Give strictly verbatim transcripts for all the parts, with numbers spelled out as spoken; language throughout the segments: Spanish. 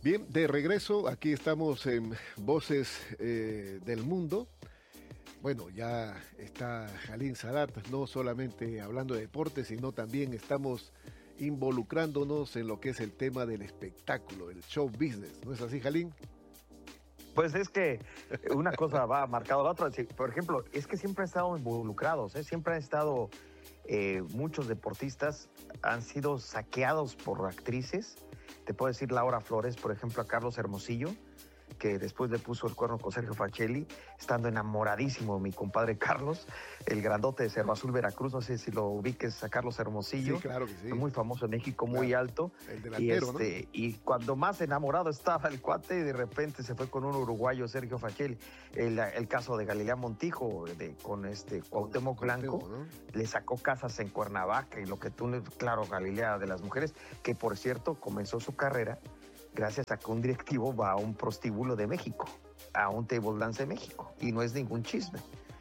Bien, de regreso, aquí estamos en Voces eh, del Mundo. Bueno, ya está Jalín Sadat, no solamente hablando de deporte, sino también estamos involucrándonos en lo que es el tema del espectáculo, el show business. ¿No es así, Jalín? Pues es que una cosa va marcada a la otra. Por ejemplo, es que siempre han estado involucrados, ¿eh? Siempre han estado, eh, muchos deportistas han sido saqueados por actrices. Te puedo decir Laura Flores, por ejemplo, a Carlos Hermosillo, que después le puso el cuerno con Sergio Facelli, estando enamoradísimo de mi compadre Carlos, el grandote de Cerro Azul, Veracruz. No sé si lo ubiques a Carlos Hermosillo. Sí, claro que sí. Muy famoso en México, muy claro. alto. El delantero, y, este, ¿no? y cuando más enamorado estaba el cuate, de repente se fue con un uruguayo, Sergio Facelli. El, el caso de Galilea Montijo, de, con este Cuauhtémoc Blanco, Cuauhtémoc, ¿no? Le sacó casas en Cuernavaca y lo que tú, claro, Galilea de las mujeres, que por cierto comenzó su carrera gracias a que un directivo va a un prostíbulo de México, a un table dance de México, y no es ningún chisme.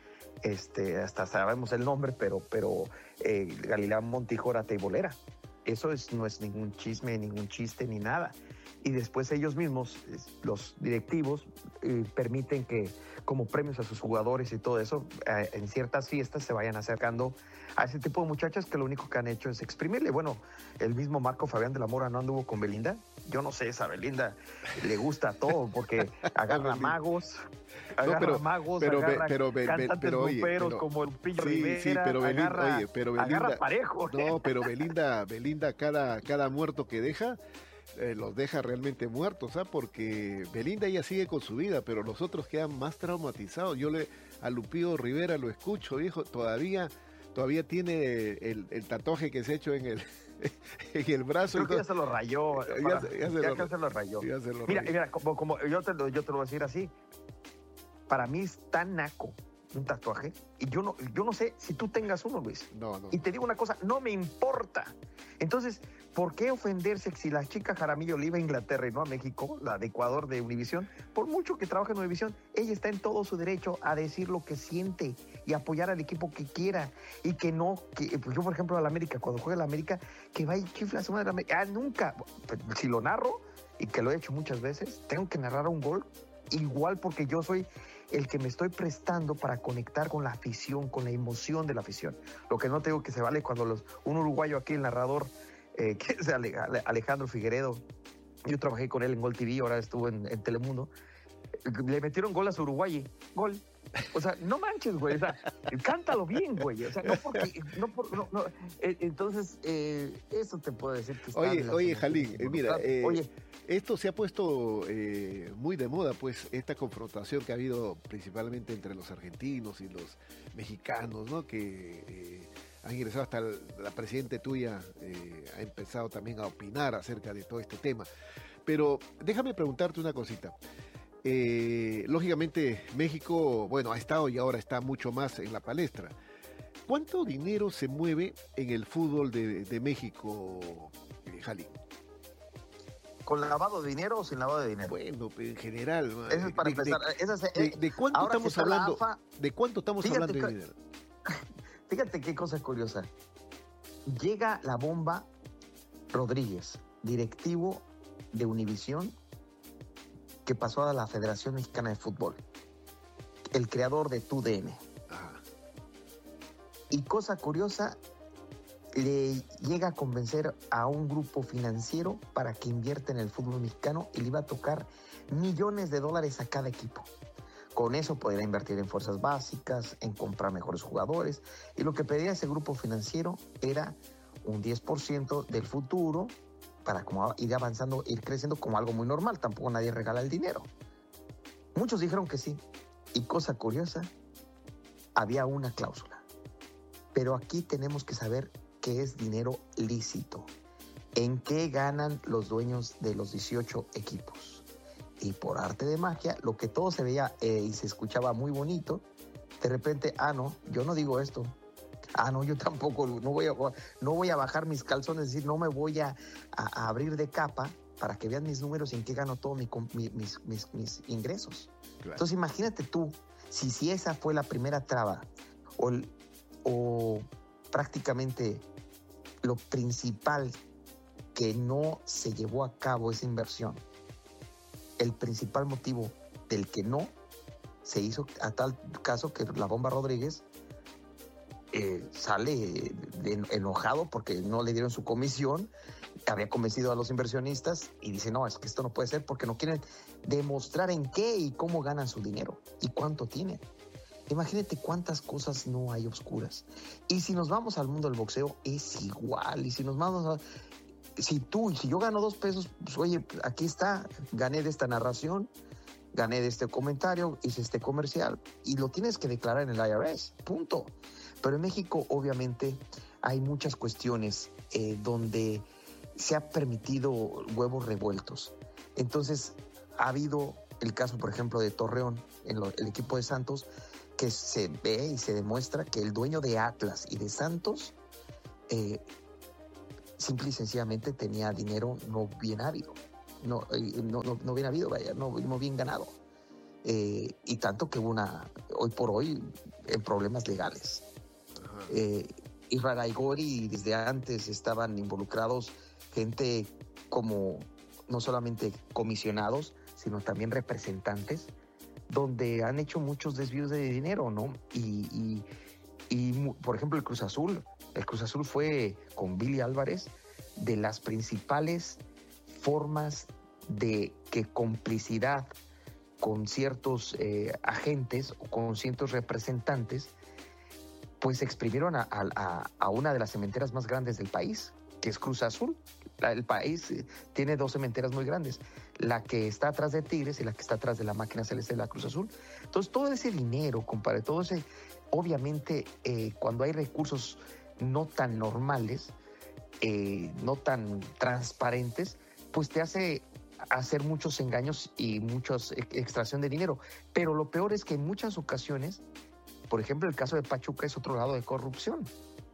Este, hasta sabemos el nombre, pero, pero eh, Galilea Montijo era tableera. Eso es, no es ningún chisme, ningún chiste, ni nada. Y después ellos mismos, los directivos, eh, permiten que como premios a sus jugadores y todo eso, eh, en ciertas fiestas se vayan acercando a ese tipo de muchachas que lo único que han hecho es exprimirle. Bueno, el mismo Marco Fabián de la Mora no anduvo con Belinda. Yo no sé, esa Belinda le gusta todo porque agarra magos, agarra no, pero, magos, pero, agarra pero, pero, cantantes pero, oye, gruperos pero, como el Pillo sí, Rivera, sí, pero Belinda, agarra, oye, pero Belinda, agarra parejo. No, pero Belinda, Belinda cada, cada muerto que deja, Eh, los deja realmente muertos, ¿ah? Porque Belinda ya sigue con su vida, pero los otros quedan más traumatizados. Yo le a Lupillo Rivera lo escucho, viejo, todavía, todavía tiene el, el tatuaje que se ha hecho en el, en el brazo. Creo que ya se lo rayó. Ya, para, ya, se, ya lo, que se lo rayó. Ya se lo mira, rayó. mira como, como yo, te lo, yo te lo voy a decir así. Para mí es tan naco un tatuaje, y yo no, yo no sé si tú tengas uno, Luis. No, no. Y te digo una cosa, no me importa. Entonces, ¿por qué ofenderse si la chica Jaramillo le iba a Inglaterra y no a México, la de Ecuador de Univisión? Por mucho que trabaje en Univisión, ella está en todo su derecho a decir lo que siente y apoyar al equipo que quiera, y que no, que pues yo por ejemplo a la América, cuando juega la América, que va y chifla a su madre, ah, nunca, si lo narro, y que lo he hecho muchas veces, tengo que narrar un gol igual, porque yo soy el que me estoy prestando para conectar con la afición, con la emoción de la afición. Lo que no tengo que se vale cuando los, un uruguayo aquí, el narrador, eh, que es Alejandro Figueredo, yo trabajé con él en Gol T V, ahora estuvo en, en Telemundo, le metieron gol a su Uruguay, gol. O sea, no manches, güey, o sea, cántalo bien, güey, o sea, no porque, no, por, no, no. Entonces, eh, eso te puedo decir que está. Oye, oye, Jalín, eh, mira, eh, oye, esto se ha puesto eh, muy de moda, pues, esta confrontación que ha habido principalmente entre los argentinos y los mexicanos, ¿no? Que eh, han ingresado hasta el, la presidenta tuya, eh, ha empezado también a opinar acerca de todo este tema. Pero déjame preguntarte una cosita. Eh, lógicamente México, bueno, ha estado y ahora está mucho más en la palestra. ¿Cuánto dinero se mueve en el fútbol de, de México, eh, Jalín? ¿Con lavado de dinero o sin lavado de dinero? Bueno, en general. Eso es para de, empezar. De, Eso es, de, eh, de cuánto estamos hablando? AFA, ¿De cuánto estamos hablando que, de dinero? Fíjate qué cosa curiosa. Llega la bomba Rodríguez, directivo de Univisión, que pasó a la Federación Mexicana de Fútbol, el creador de T U D N. Ah. Y cosa curiosa, le llega a convencer a un grupo financiero para que invierta en el fútbol mexicano, y le iba a tocar millones de dólares a cada equipo. Con eso podría invertir en fuerzas básicas, en comprar mejores jugadores, y lo que pedía ese grupo financiero era un diez por ciento del futuro, para como ir avanzando, ir creciendo como algo muy normal. Tampoco nadie regala el dinero. Muchos dijeron que sí. Y cosa curiosa, había una cláusula. Pero aquí tenemos que saber qué es dinero lícito. ¿En qué ganan los dueños de los dieciocho equipos? Y por arte de magia, lo que todo se veía eh, y se escuchaba muy bonito, de repente, ah, no, yo no digo esto. Ah, no, yo tampoco, no voy a, no voy a bajar mis calzones, es decir, no me voy a, a, a abrir de capa para que vean mis números y en qué gano todos mi, mi, mis, mis, mis ingresos. Claro. Entonces, imagínate tú, si, si esa fue la primera traba, o, o prácticamente lo principal que no se llevó a cabo esa inversión, el principal motivo del que no se hizo, a tal caso que la Bomba Rodríguez eh, sale de, enojado porque no le dieron su comisión, había convencido a los inversionistas y dice, no, es que esto no puede ser porque no quieren demostrar en qué y cómo ganan su dinero y cuánto tienen. Imagínate cuántas cosas no hay oscuras. Y si nos vamos al mundo del boxeo, es igual. Y si nos vamos a... Si tú, si yo gano dos pesos, pues oye, aquí está, gané de esta narración, gané de este comentario, hice este comercial, y lo tienes que declarar en el I R S, punto. Pero en México, obviamente, hay muchas cuestiones eh, donde se ha permitido huevos revueltos. Entonces, ha habido el caso, por ejemplo, de Torreón, en lo, el equipo de Santos, que se ve y se demuestra que el dueño de Atlas y de Santos eh, simple y sencillamente tenía dinero no bien habido, no, no, no, no bien habido, vaya, no, no bien ganado. Eh, y tanto que hubo una, hoy por hoy, en problemas legales. Eh, y Raraigori desde antes estaban involucrados gente como no solamente comisionados, sino también representantes, donde han hecho muchos desvíos de dinero, ¿no? Y, y, y por ejemplo, el Cruz Azul, el Cruz Azul fue con Billy Álvarez de las principales formas de que complicidad con ciertos eh, agentes o con ciertos representantes, pues exprimieron a, a, a una de las cementeras más grandes del país, que es Cruz Azul. La, el país eh, tiene dos cementeras muy grandes, la que está atrás de Tigres y la que está atrás de la máquina celeste de la Cruz Azul. Entonces, todo ese dinero, compadre, todo ese, obviamente, eh, cuando hay recursos no tan normales, eh, no tan transparentes, pues te hace hacer muchos engaños y mucha extracción de dinero. Pero lo peor es que en muchas ocasiones, por ejemplo, el caso de Pachuca es otro lado de corrupción.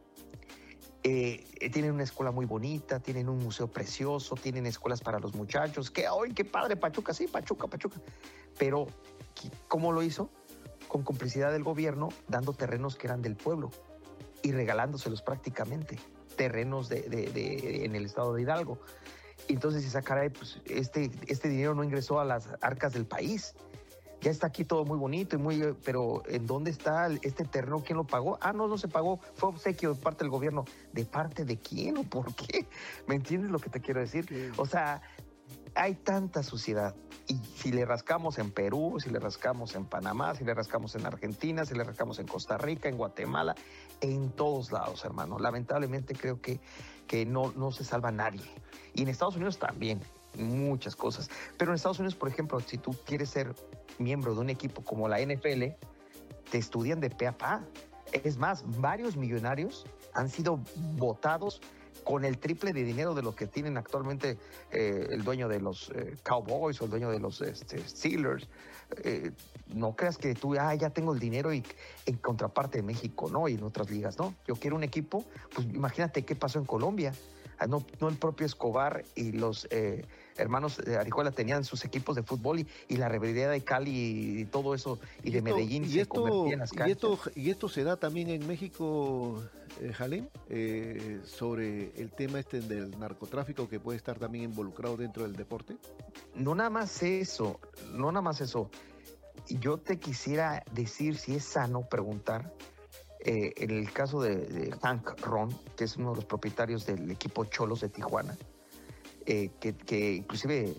Eh, tienen una escuela muy bonita, tienen un museo precioso, tienen escuelas para los muchachos. ¡Qué, ¡ay, qué padre Pachuca! Sí, Pachuca, Pachuca. Pero, ¿cómo lo hizo? Con complicidad del gobierno, dando terrenos que eran del pueblo y regalándoselos prácticamente. Terrenos de, de, de, en el estado de Hidalgo. Y entonces dice, caray, pues este, este dinero no ingresó a las arcas del país. Ya está aquí todo muy bonito y muy, pero ¿en dónde está este terreno? ¿Quién lo pagó? Ah, no, no se pagó, fue obsequio de parte del gobierno. ¿De parte de quién o por qué? ¿Me entiendes lo que te quiero decir? Sí. O sea, hay tanta suciedad. Y si le rascamos en Perú, si le rascamos en Panamá, si le rascamos en Argentina, si le rascamos en Costa Rica, en Guatemala, en todos lados, hermano. Lamentablemente creo que, que no, no se salva nadie. Y en Estados Unidos también, muchas cosas. Pero en Estados Unidos, por ejemplo, si tú quieres ser miembro de un equipo como la N F L, te estudian de pe a pa. Es más, varios millonarios han sido votados con el triple de dinero de lo que tienen actualmente eh, el dueño de los eh, Cowboys o el dueño de los este, Steelers. Eh, no creas que tú, ah, ya tengo el dinero y en contraparte de México, ¿no? Y en otras ligas, ¿no? Yo quiero un equipo, pues imagínate qué pasó en Colombia. No, no el propio Escobar y los eh, hermanos de Arijuela tenían sus equipos de fútbol y, y la rivalidad de Cali y todo eso y, y de esto, Medellín y se esto, convertía en las canchas. Y esto, y esto se da también en México, eh, Halim, eh, sobre el tema este del narcotráfico que puede estar también involucrado dentro del deporte. No nada más eso, no nada más eso. Yo te quisiera decir si es sano preguntar. Eh, en el caso de, de Hank Ron, que es uno de los propietarios del equipo Cholos de Tijuana, eh, que, que inclusive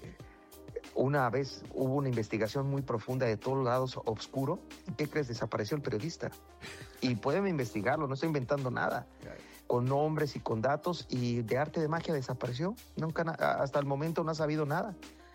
una vez hubo una investigación muy profunda de todos lados oscuro. ¿Qué crees? Desapareció el periodista. Y pueden investigarlo, no estoy inventando nada. Con nombres y con datos, y de arte de magia desapareció. Nunca, hasta el momento no ha sabido nada.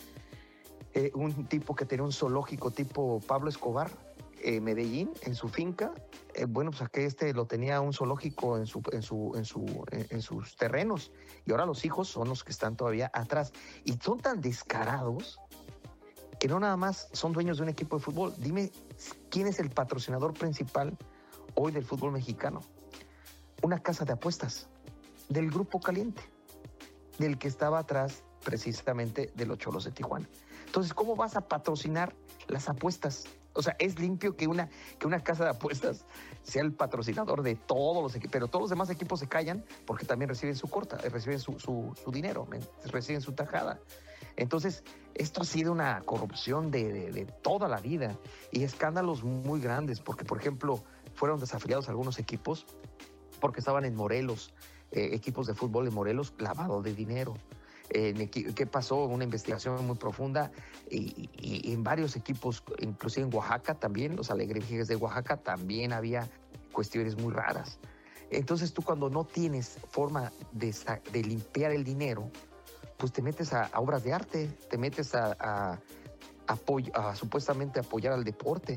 Eh, un tipo que tenía un zoológico tipo Pablo Escobar, Eh, Medellín, en su finca, eh, bueno, pues aquí este lo tenía un zoológico en, su, en, su, en, su, en, en sus terrenos, y ahora los hijos son los que están todavía atrás, y son tan descarados que no nada más son dueños de un equipo de fútbol. Dime, ¿quién es el patrocinador principal hoy del fútbol mexicano? Una casa de apuestas del Grupo Caliente, del que estaba atrás precisamente de los Cholos de Tijuana. Entonces, ¿cómo vas a patrocinar las apuestas? O sea, es limpio que una, que una casa de apuestas sea el patrocinador de todos los equipos, pero todos los demás equipos se callan porque también reciben su corta, reciben su, su, su dinero, reciben su tajada. Entonces, esto ha sido una corrupción de, de, de toda la vida y escándalos muy grandes, porque, por ejemplo, fueron desafiliados algunos equipos porque estaban en Morelos, eh, equipos de fútbol en Morelos, lavado de dinero. Eh, ¿Qué pasó? Una investigación muy profunda y, y, y en varios equipos, inclusive en Oaxaca también, los Alebrijes de Oaxaca también había cuestiones muy raras. Entonces tú cuando no tienes forma de, de limpiar el dinero, pues te metes a, a obras de arte, te metes a, a, a, apoy, a supuestamente apoyar al deporte.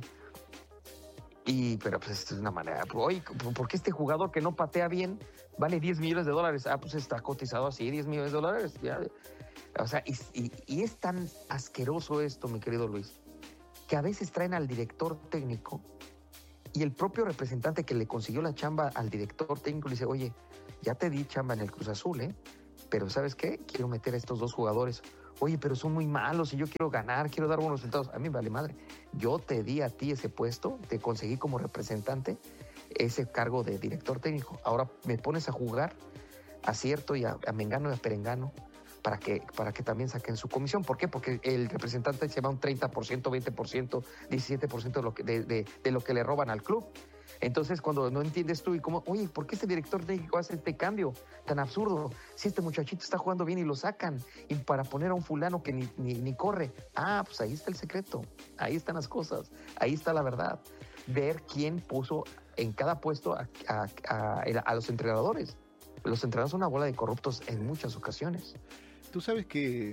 Y, pero pues esto es una manera, oye, ¿por qué este jugador que no patea bien vale diez millones de dólares? Ah, pues está cotizado así, diez millones de dólares. Ya. O sea, y, y, y es tan asqueroso esto, mi querido Luis, que a veces traen al director técnico y el propio representante que le consiguió la chamba al director técnico le dice, oye, ya te di chamba en el Cruz Azul, ¿eh? Pero ¿sabes qué? Quiero meter a estos dos jugadores. Oye, pero son muy malos y yo quiero ganar, quiero dar buenos resultados. A mí vale madre. Yo te di a ti ese puesto, te conseguí como representante ese cargo de director técnico. Ahora me pones a jugar a Cierto y a, a Mengano y a Perengano para que, para que también saquen su comisión. ¿Por qué? Porque el representante se va un treinta por ciento, veinte por ciento, diecisiete por ciento de lo que, de, de, de lo que le roban al club. Entonces, cuando no entiendes tú y como, oye, ¿por qué este director técnico hace este cambio tan absurdo? Si este muchachito está jugando bien y lo sacan, y para poner a un fulano que ni, ni, ni corre. Ah, pues ahí está el secreto, ahí están las cosas, ahí está la verdad. Ver quién puso en cada puesto a, a, a, a los entrenadores. Los entrenadores son una bola de corruptos en muchas ocasiones. Tú sabes que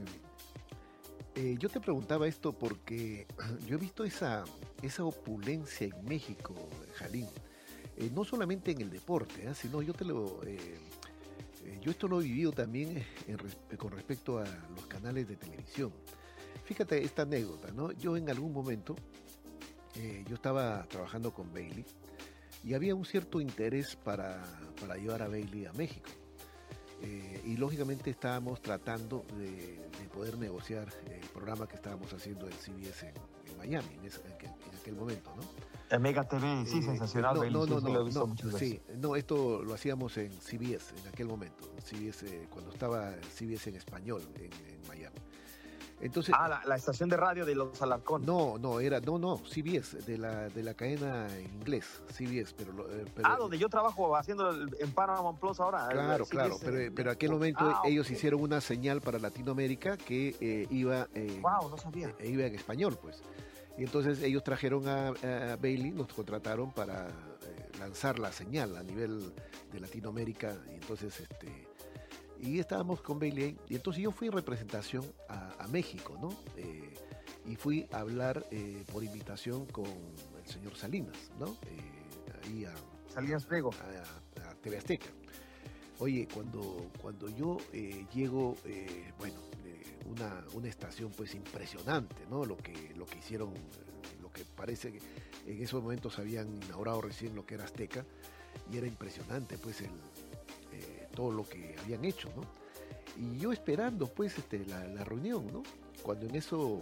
eh, yo te preguntaba esto porque yo he visto esa, esa opulencia en México, Jalín, eh, no solamente en el deporte, ¿eh? sino yo te lo, eh, eh, yo esto lo he vivido también en res, con respecto a los canales de televisión. Fíjate esta anécdota, ¿no? Yo en algún momento, eh, yo estaba trabajando con Bailey y había un cierto interés para, para llevar a Bailey a México. Eh, y lógicamente estábamos tratando de, de poder negociar el programa que estábamos haciendo en C B S en, en Miami, en, ese, en, aquel, en aquel momento, ¿no? En Mega T V, sí, eh, sensacional. No, no, no, sí, no, lo he visto no, muchas sí, veces. no, esto lo hacíamos en C B S en aquel momento, C B S, eh, cuando estaba C B S en español en, en Miami. Entonces, ah, la, la estación de radio de los Alarcón. No, no, era, no, no, C B S, de la, de la cadena en inglés, C B S, pero, eh, pero... Ah, donde yo trabajo haciendo el, en Paramount Plus ahora. Claro, claro, pero, pero aquel momento ah, ellos okay. hicieron una señal para Latinoamérica que eh, iba... Eh, wow, no sabía. Eh, iba en español, pues. Y entonces ellos trajeron a, a Bailey, nos contrataron para eh, lanzar la señal a nivel de Latinoamérica, y entonces, este... Y estábamos con Bailey, y entonces yo fui en representación a, a México, ¿no? Eh, y fui a hablar eh, por invitación con el señor Salinas, ¿no? Eh, ahí a, Salinas Pliego. A, a, a T V Azteca. Oye, cuando, cuando yo eh, llego, eh, bueno, eh, una, una estación pues impresionante, ¿no? Lo que, lo que hicieron, eh, lo que parece que en esos momentos habían inaugurado recién lo que era Azteca, y era impresionante, pues, el... todo lo que habían hecho, ¿no? Y yo esperando, pues, este, la, la reunión, ¿no? Cuando en eso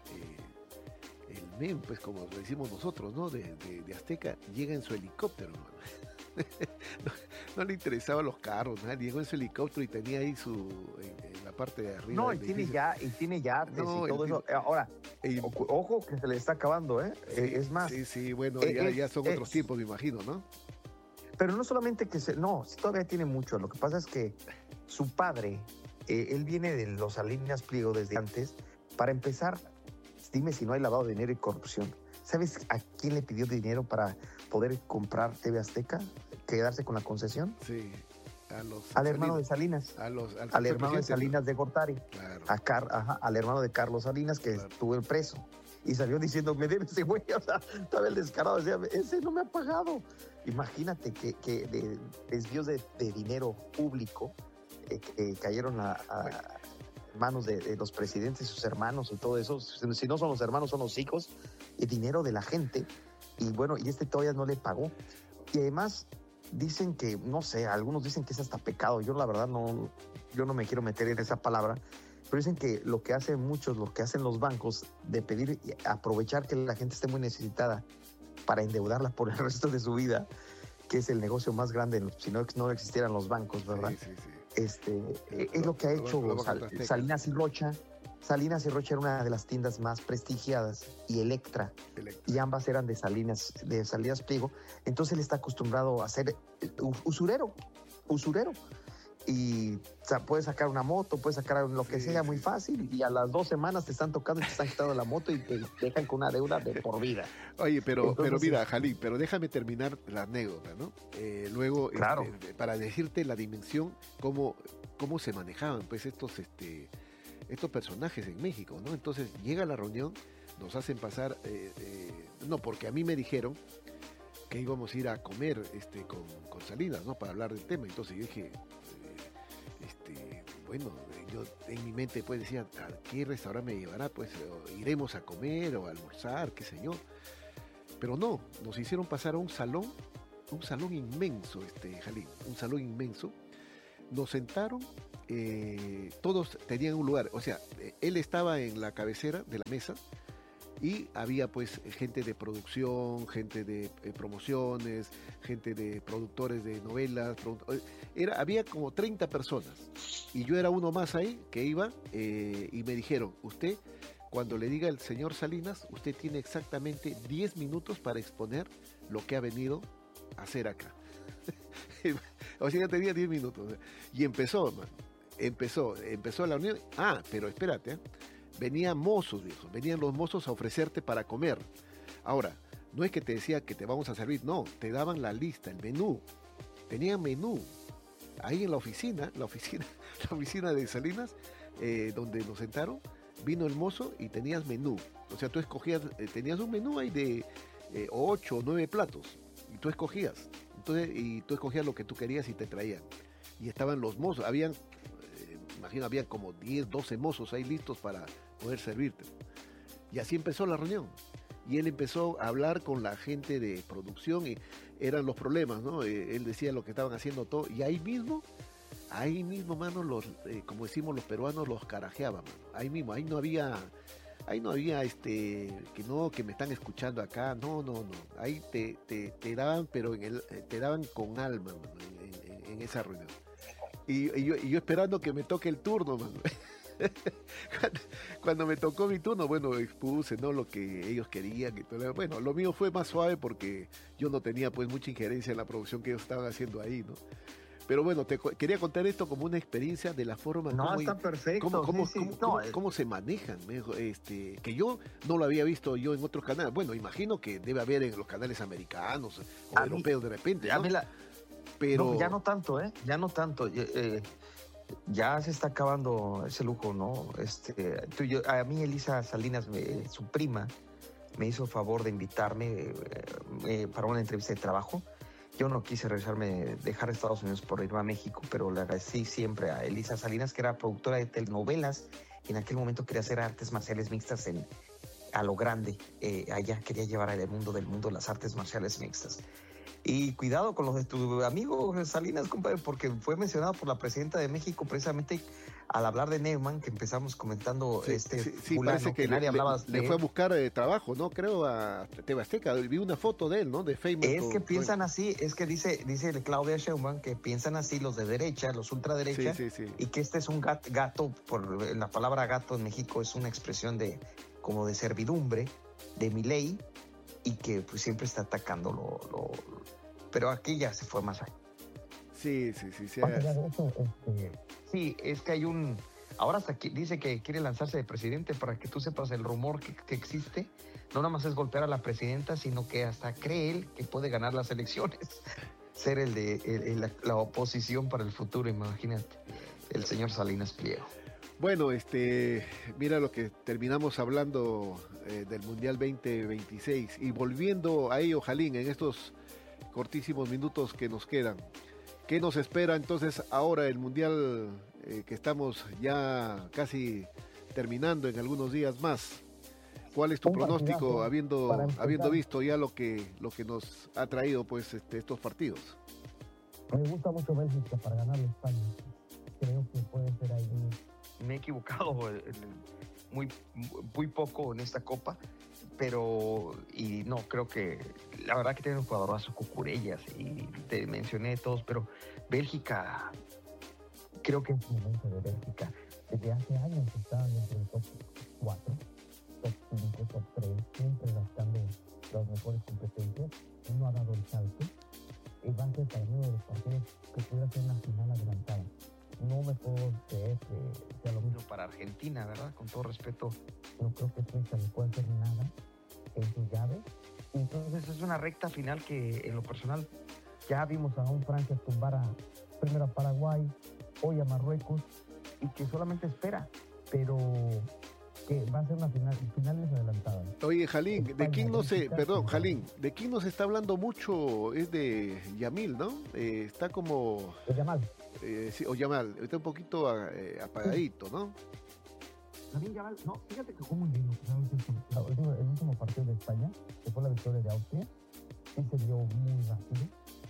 eh, el M E M, pues, como lo decimos nosotros, ¿no? De, de, de Azteca, llega en su helicóptero, ¿no? no, no le interesaban los carros, ¿no? Llegó en su helicóptero y tenía ahí su, en, en la parte de arriba. No, y tiene, ya, y tiene yates no, y todo el, eso. Ahora, el, ojo que se le está acabando, ¿eh? Sí, es más. Sí, sí, bueno, eh, ya, es, ya son es, otros tiempos, me imagino, ¿no? Pero no solamente que se... No, todavía tiene mucho. Lo que pasa es que su padre, eh, él viene de los Salinas Pliego desde antes. Para empezar, dime si no hay lavado de dinero y corrupción. ¿Sabes a quién le pidió dinero para poder comprar T V Azteca? ¿Quedarse con la concesión? Sí. A los, al hermano de Salinas. A los, al, al hermano de Salinas de Gortari. Claro. A Car, ajá, al hermano de Carlos Salinas, que claro. estuvo preso. Y salió diciendo, me debe ese güey. O sea, estaba el descarado. Decía, ese no me ha pagado. Imagínate que, que de desvíos de, de dinero público eh, que cayeron a, a manos de, de los presidentes, sus hermanos y todo eso. Si no son los hermanos, son los hijos. El dinero de la gente. Y bueno, y este todavía no le pagó. Y además dicen que, no sé, algunos dicen que es hasta pecado. Yo la verdad no, yo no me quiero meter en esa palabra. Pero dicen que lo que hacen muchos, lo que hacen los bancos, de pedir, aprovechar que la gente esté muy necesitada para endeudarla por el resto de su vida, que es el negocio más grande, si no, no existieran los bancos, ¿verdad? Sí, sí, sí. Este, lo, es lo que ha hecho Sal, Salinas y Rocha, Salinas y Rocha era una de las tiendas más prestigiadas, y Electra, Electra. y ambas eran de Salinas, de Salinas Pliego. Entonces él está acostumbrado a ser usurero, usurero. Y o sea, puedes sacar una moto, puedes sacar lo que sí, sea muy fácil, y a las dos semanas te están tocando y te están quitando la moto y te dejan con una deuda de por vida. Oye, pero, Entonces, pero mira, sí. Jalín, pero déjame terminar la anécdota, ¿no? Eh, luego, claro. este, para decirte la dimensión, cómo, cómo se manejaban pues estos, este, estos personajes en México, ¿no? Entonces llega la reunión, nos hacen pasar, eh, eh, no, porque a mí me dijeron que íbamos a ir a comer este, con, con Salinas, ¿no? Para hablar del tema. Entonces yo dije, Este, bueno, yo en mi mente pues decía, ¿a qué restaurante me llevará? Pues iremos a comer o a almorzar, qué sé yo. Pero no, nos hicieron pasar a un salón, un salón inmenso, este, Jalín, un salón inmenso. Nos sentaron, eh, todos tenían un lugar, o sea, él estaba en la cabecera de la mesa, y había pues gente de producción, gente de eh, promociones, gente de productores de novelas, produ- era, había como treinta personas, y yo era uno más ahí que iba, eh, y me dijeron, usted, cuando le diga el señor Salinas, usted tiene exactamente diez minutos para exponer lo que ha venido a hacer acá. O sea, ya tenía diez minutos, y empezó, man, empezó, empezó la reunión. Ah, pero espérate, ¿eh? Venían mozos, viejo, venían los mozos a ofrecerte para comer. Ahora, no es que te decía que te vamos a servir, no, te daban la lista, el menú. Tenían menú. Ahí en la oficina, la oficina, la oficina de Salinas, eh, donde nos sentaron, vino el mozo y tenías menú. O sea, tú escogías, eh, tenías un menú ahí de eh, ocho o nueve platos, y tú escogías. Entonces, y tú escogías lo que tú querías y te traían. Y estaban los mozos, habían, eh, imagino, habían como diez, doce mozos ahí listos para poder servirte. Y así empezó la reunión. Y él empezó a hablar con la gente de producción, y eran los problemas, ¿no? Eh, él decía lo que estaban haciendo todo, y ahí mismo, ahí mismo, mano, los, eh, como decimos los peruanos, los carajeaban, mano. Ahí mismo, ahí no había, ahí no había, este, que no, que me están escuchando acá, no, no, no. Ahí te, te, te daban, pero en el, te daban con alma, mano, en, en, en esa reunión. Y, y, yo, y yo esperando que me toque el turno, mano. Cuando, cuando me tocó mi turno, bueno, expuse, ¿no?, lo que ellos querían y todo. Bueno, lo mío fue más suave porque yo no tenía pues mucha injerencia en la producción que ellos estaban haciendo ahí, ¿no? Pero bueno, te quería contar esto como una experiencia de la forma no, como, está perfecto, cómo, cómo, sí, sí. cómo, No, cómo, es... cómo se manejan, este, que yo no lo había visto yo en otros canales. Bueno, imagino que debe haber en los canales americanos o a europeos mí, de repente, ¿no? A mí la... Pero no, ya no tanto, ¿eh? Ya no tanto. Eh, ya se está acabando ese lujo, ¿no? Este, tú, yo, a mí Elisa Salinas, me, su prima, me hizo favor de invitarme eh, eh, para una entrevista de trabajo. Yo no quise regresarme, dejar Estados Unidos por irme a México, pero le agradecí siempre a Elisa Salinas, que era productora de telenovelas. En aquel momento quería hacer artes marciales mixtas en, a lo grande. Eh, allá quería llevar al mundo del mundo las artes marciales mixtas. Y cuidado con los de tu amigo Salinas, compadre, porque fue mencionado por la presidenta de México precisamente al hablar de Neumann, que empezamos comentando, sí, este sí, sí, fulano, parece que, que nadie le, hablaba le, le fue a buscar eh, trabajo, ¿no? Creo a T V Azteca, vi una foto de él, ¿no? De Facebook. Es que piensan así, es que dice, dice Claudia Sheinbaum que piensan así los de derecha, los ultraderecha, sí, sí, sí. Y que este es un gato, gato, por la palabra gato en México es una expresión de como de servidumbre, de Milei, y que pues siempre está atacando lo, lo, pero aquí ya se fue más allá. Sí, sí, sí, sí. Eso, este, sí, es que hay un, ahora hasta que dice que quiere lanzarse de presidente, para que tú sepas el rumor que, que existe, no nada más es golpear a la presidenta, sino que hasta cree él que puede ganar las elecciones, ser el de el, el, la, la oposición para el futuro, imagínate, el señor Salinas Pliego. Bueno, este, mira lo que terminamos hablando eh, del Mundial veinte veintiséis, y volviendo a ello, Jalín, en estos cortísimos minutos que nos quedan, ¿qué nos espera entonces ahora el Mundial eh, que estamos ya casi terminando en algunos días más? ¿Cuál es tu Un pronóstico habiendo, habiendo visto ya lo que, lo que nos ha traído pues este, estos partidos? Me gusta mucho Bélgica para ganar a España. Creo que puede ser ahí. Me he equivocado muy, muy poco en esta Copa, pero y no, creo que la verdad que tiene un jugadorazo, Cucurellas, y te mencioné todos, pero Bélgica, creo que es el momento de Bélgica. Desde hace años estaban dentro del top para Argentina, ¿verdad? Con todo respeto, no creo que Suiza le pueda hacer nada en sus llaves. Entonces es una recta final que en lo personal ya vimos a un Francia tumbar a primero a Paraguay, hoy a Marruecos, y que solamente espera, pero que va a ser una final, finales adelantadas. Oye, Jalín, España, ¿de quién no se, Bélgica, perdón, España. Jalín, de quién no se está hablando mucho? Es de Yamil, ¿no? Eh, está como, Es Yamal. eh, sí, o Yamal, está un poquito eh, apagadito, ¿no? También Yamal, no, fíjate que fue muy bien, ¿no? El último, la última- el último partido de España, que fue la victoria de Austria, sí se dio muy rápido,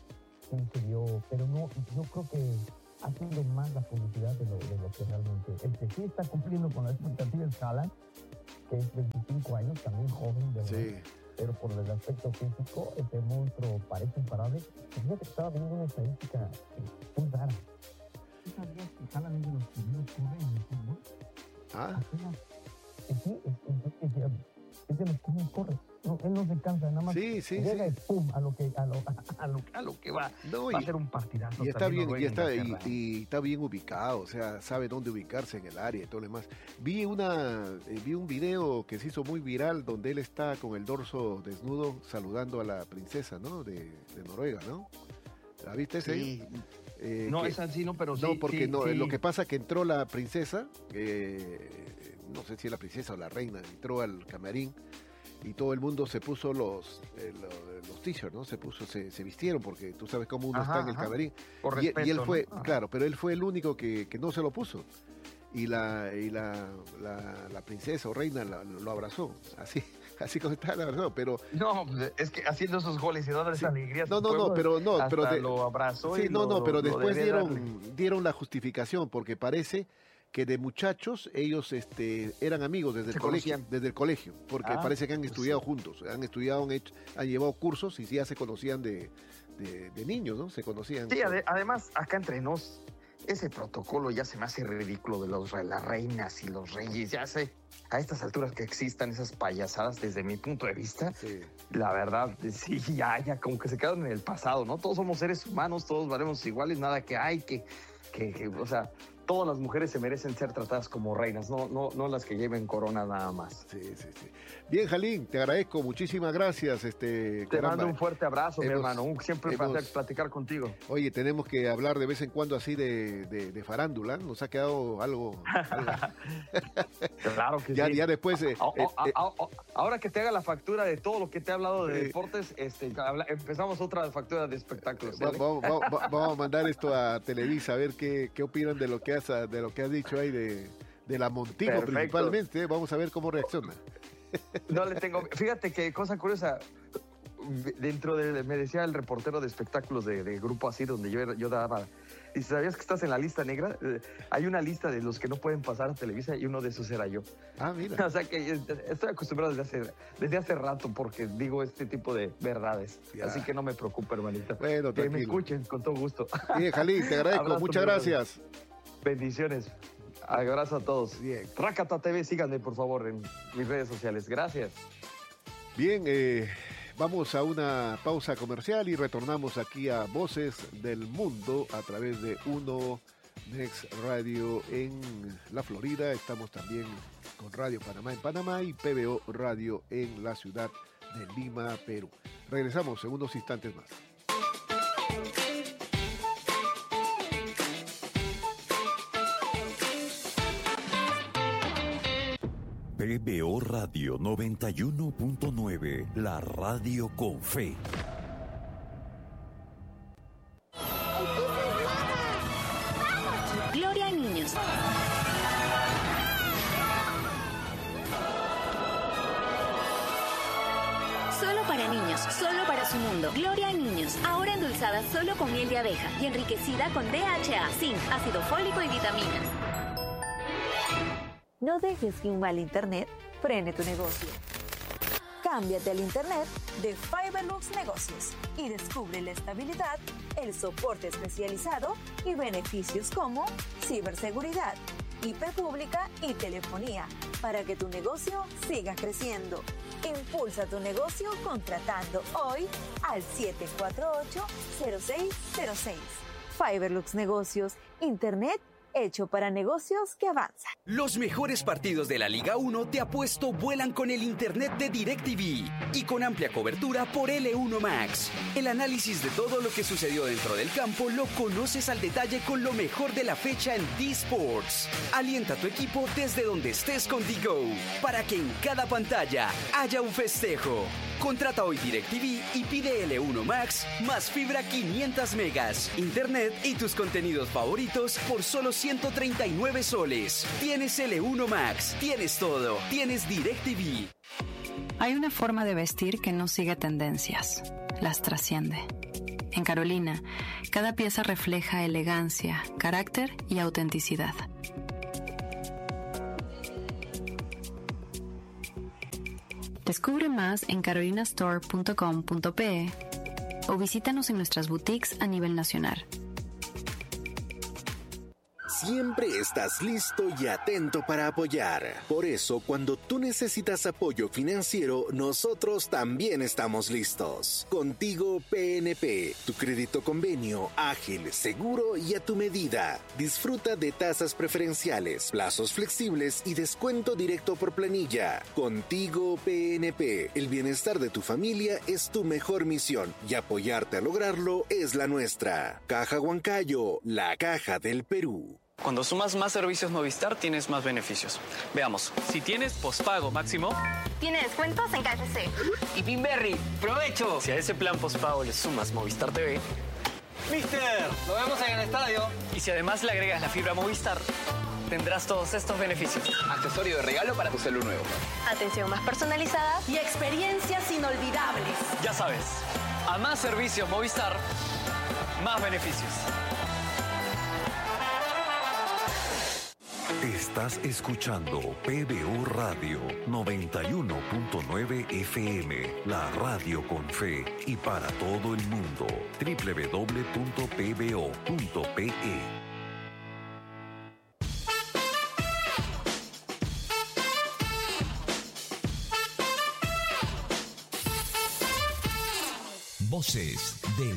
sí se dio, pero no, yo creo que ha sido más la publicidad de lo, de lo que realmente, el que sí está cumpliendo con la expectativa es Haaland, que es veinticinco años, también joven, de verdad. Sí. Pero por el aspecto físico, ese monstruo parece imparable. Y fíjate que estaba viendo una estadística eh, muy rara. ¿Tú sabías que Haaland es de los que menos corre en el fútbol? Ah, Apenas. eh, Sí, es, es, es, es de los que menos corre. No, él no se cansa, nada más sí, sí, llega sí. y pum, a lo que, a lo, a lo, a lo que va. No, Va a y, ser un partidazo. y está también bien, y Noruega, está, y, Inglaterra. y está bien ubicado, o sea, sabe dónde ubicarse en el área y todo lo demás. Vi una, eh, vi un video que se hizo muy viral donde él está con el dorso desnudo saludando a la princesa, ¿no? De, de Noruega, ¿no? ¿La viste ese? Sí. Eh, No, que- es así, no, pero sí. No, porque sí, no, sí. lo que pasa que entró la princesa, eh, no sé si es la princesa o la reina, entró al camarín y todo el mundo se puso los eh, lo- los t-shirts, ¿no? Se puso, se, se vistieron porque tú sabes cómo uno Ajá, está en el ajá. camarín. Por Y, respeto, y él fue, ¿no? Ajá. claro, pero él fue el único que, que no se lo puso. Y la, y la, la, la princesa o reina la- lo abrazó, así, así como está, la abrazó, pero No, pues, es que haciendo esos goles y dando sí. esa alegría a No, su no, no, pueblo, pero no, hasta pero de- lo abrazó sí, y no, lo- no, pero lo después debería darle. dieron, dieron la justificación, porque parece que de muchachos ellos este, eran amigos desde el Se colegio, conocían. desde el colegio, porque Ah, parece que han pues estudiado sí. juntos, han estudiado, han, hecho, han llevado cursos y sí ya se conocían de, de, de niños, ¿no? Se conocían. Sí, ade- además, acá entre nos, ese protocolo ya se me hace ridículo de los, re- las reinas y los reyes. Ya sé, a estas alturas que existan esas payasadas, desde mi punto de vista, Sí. la verdad, sí, ya, ya, como que se quedaron en el pasado, ¿no? Todos somos seres humanos, todos valemos iguales, nada que hay que, que, que, o sea, todas las mujeres se merecen ser tratadas como reinas, no, no, no las que lleven corona nada más. Sí, sí, sí. Bien, Jalín, te agradezco, muchísimas gracias. Este, Te caramba. mando un fuerte abrazo, mi Hemos- hermano. Un, siempre un hemos- placer platicar contigo. Oye, tenemos que hablar de vez en cuando así de, de, de farándula, nos ha quedado algo... algo. Claro que ya, sí. ya después... eh, A- eh, a- eh, a- a- Ahora que te haga la factura de todo lo que te he hablado de Sí. deportes, este, habla- empezamos otra factura de espectáculos. Va- ¿eh? va- va- va- vamos a mandar esto a Televisa a ver qué, qué opinan de lo que has de lo que has dicho ahí de, de la Montino Perfecto. principalmente. ¿eh? Vamos a ver cómo reacciona. No le tengo. Fíjate que cosa curiosa. Dentro de, me decía el reportero de espectáculos de, de grupo así, donde yo, yo daba. Y sabías que estás en la lista negra. Eh, hay una lista de los que no pueden pasar a Televisa y uno de esos era yo. Ah, mira. O sea que eh, estoy acostumbrado desde hace, desde hace rato porque digo este tipo de verdades. Ya. Así que no me preocupa, hermanita. Bueno, Que me tranquilo. escuchen con todo gusto. Bien, Jalín, te agradezco. Abrazo, Muchas mi hermano. gracias. Bendiciones. Abrazo a todos. Bien. Rakata T V, síganme por favor en mis redes sociales. Gracias. Bien, eh, vamos a una pausa comercial y retornamos aquí a Voces del Mundo a través de Uno Next Radio en la Florida. Estamos también con Radio Panamá en Panamá y P B O Radio en la ciudad de Lima, Perú. Regresamos en unos instantes más. P B O Radio noventa y uno punto nueve, la radio con fe. Gloria a niños. Solo para niños, solo para su mundo. Gloria a niños, ahora endulzada solo con miel de abeja y enriquecida con D H A, zinc, ácido fólico y vitaminas. No dejes que un mal internet frene tu negocio. Cámbiate al internet de Fiberlux Negocios y descubre la estabilidad, el soporte especializado y beneficios como ciberseguridad, I P pública y telefonía para que tu negocio siga creciendo. Impulsa tu negocio contratando hoy al siete cuatro ocho, cero seis cero seis. Fiberlux Negocios, internet hecho para negocios que avanzan. Los mejores partidos de la Liga uno te apuesto vuelan con el internet de DirecTV y con amplia cobertura por L uno Max. El análisis de todo lo que sucedió dentro del campo lo conoces al detalle con lo mejor de la fecha en D-Sports. Alienta a tu equipo desde donde estés con D-Go para que en cada pantalla haya un festejo. Contrata hoy DirecTV y pide L uno Max más fibra quinientos megas, internet y tus contenidos favoritos por solo ciento treinta y nueve soles. Tienes L uno Max, tienes todo, tienes DirecTV. Hay una forma de vestir que no sigue tendencias, las trasciende. En Carolina, cada pieza refleja elegancia, carácter y autenticidad. Descubre más en carolina store punto com punto pe o visítanos en nuestras boutiques a nivel nacional. Siempre estás listo y atento para apoyar. Por eso, cuando tú necesitas apoyo financiero, nosotros también estamos listos. Contigo P N P, tu crédito convenio, ágil, seguro y a tu medida. Disfruta de tasas preferenciales, plazos flexibles y descuento directo por planilla. Contigo P N P, el bienestar de tu familia es tu mejor misión y apoyarte a lograrlo es la nuestra. Caja Huancayo, la caja del Perú. Cuando sumas más servicios Movistar, tienes más beneficios. Veamos. Si tienes pospago máximo, Tiene descuentos en K F C. y Pinberry, ¡provecho! Si a ese plan pospago le sumas Movistar T V, Mister, nos vemos en el estadio. y si además le agregas la fibra Movistar, tendrás todos estos beneficios. Accesorio de regalo para tu celu nuevo. Atención más personalizada. Y experiencias inolvidables. Ya sabes, a más servicios Movistar, más beneficios. Estás escuchando P B O Radio noventa y uno punto nueve F M, la radio con fe y para todo el mundo. doble u doble u doble u punto p b o punto p e. Voces de